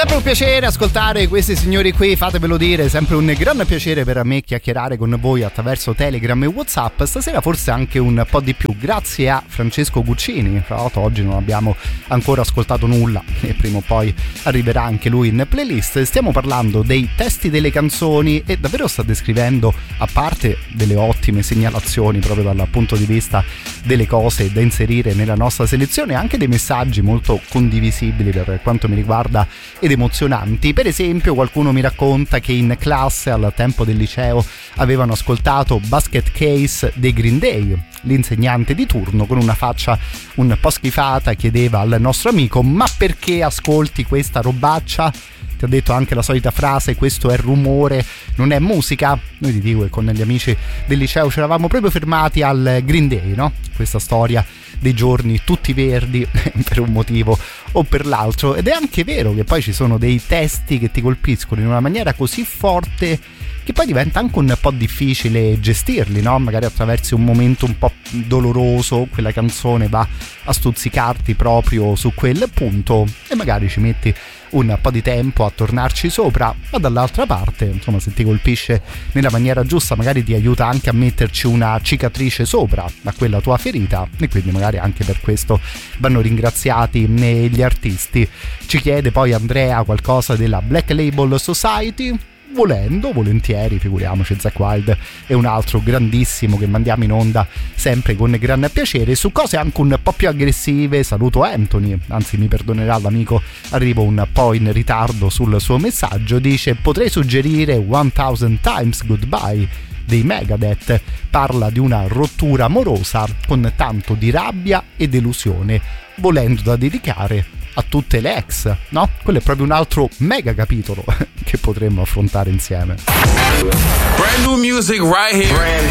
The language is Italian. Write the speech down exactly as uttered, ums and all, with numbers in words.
Sempre un piacere ascoltare questi signori qui, fatevelo dire, sempre un gran piacere per me chiacchierare con voi attraverso Telegram e WhatsApp, stasera forse anche un po' di più, grazie a Francesco Guccini. Fra l'altro oggi non abbiamo ancora ascoltato nulla e prima o poi arriverà anche lui in playlist. Stiamo parlando dei testi delle canzoni e davvero sta descrivendo, a parte delle ottime segnalazioni proprio dal punto di vista delle cose da inserire nella nostra selezione, anche dei messaggi molto condivisibili per quanto mi riguarda ed emozionanti. Per esempio qualcuno mi racconta che in classe al tempo del liceo avevano ascoltato Basket Case dei Green Day. L'insegnante di turno con una faccia un po' schifata chiedeva al nostro amico: ma perché ascolti questa robaccia? Ti ho detto anche la solita frase: questo è rumore, non è musica. Noi ti dico che con gli amici del liceo ci eravamo proprio fermati al Green Day, no? Questa storia dei giorni tutti verdi per un motivo o per l'altro. Ed è anche vero che poi ci sono dei testi che ti colpiscono in una maniera così forte che poi diventa anche un po' difficile gestirli, no? Magari attraversi un momento un po' doloroso, quella canzone va a stuzzicarti proprio su quel punto e magari ci metti un po' di tempo a tornarci sopra, ma dall'altra parte, insomma, se ti colpisce nella maniera giusta magari ti aiuta anche a metterci una cicatrice sopra a quella tua ferita, e quindi magari anche per questo vanno ringraziati gli artisti. Ci chiede poi Andrea qualcosa della Black Label Society. Volendo, volentieri, figuriamoci, Zakk Wylde è un altro grandissimo che mandiamo in onda sempre con gran piacere. Su cose anche un po' più aggressive saluto Anthony, anzi mi perdonerà l'amico, arrivo un po' in ritardo sul suo messaggio. Dice: potrei suggerire One Thousand Times Goodbye dei Megadeth, parla di una rottura amorosa con tanto di rabbia e delusione, volendo da dedicare a tutte le ex, no? Quello è proprio un altro mega capitolo che potremmo affrontare insieme. Brand new music right here. Brand